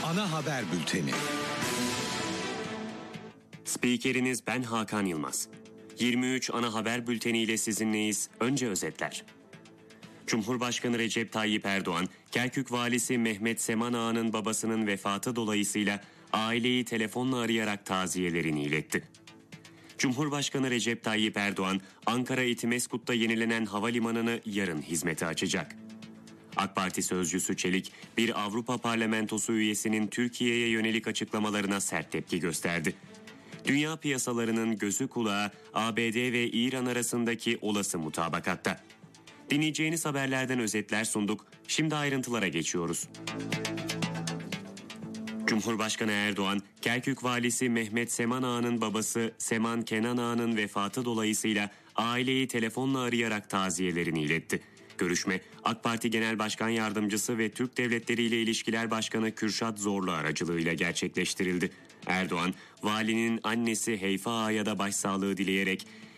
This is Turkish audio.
ana haber bülteni. Spikeriniz ben Hakan Yılmaz. 23 ana haber bülteniyle sizinleyiz. Önce özetler. Cumhurbaşkanı Recep Tayyip Erdoğan, Kerkük valisi Mehmet Seman Ağa'nın babasının vefatı dolayısıyla aileyi telefonla arayarak taziyelerini iletti. Cumhurbaşkanı Recep Tayyip Erdoğan, Ankara Etimeskut'ta yenilenen havalimanını yarın hizmete açacak. AK Parti sözcüsü Çelik, bir Avrupa Parlamentosu üyesinin Türkiye'ye yönelik açıklamalarına sert tepki gösterdi. Dünya piyasalarının gözü kulağı ABD ve İran arasındaki olası mutabakatta. Dinleyeceğiniz haberlerden özetler sunduk. Şimdi ayrıntılara geçiyoruz. Cumhurbaşkanı Erdoğan, Kerkük valisi Mehmet Seman Ağa'nın babası Seman Kenan Ağa'nın vefatı dolayısıyla aileyi telefonla arayarak taziyelerini iletti. Görüşme, AK Parti Genel Başkan Yardımcısı ve Türk Devletleri ile İlişkiler Başkanı Kürşat Zorlu aracılığıyla gerçekleştirildi. Erdoğan, valinin annesi Heyfa Ağa'ya da başsağlığı dileyerek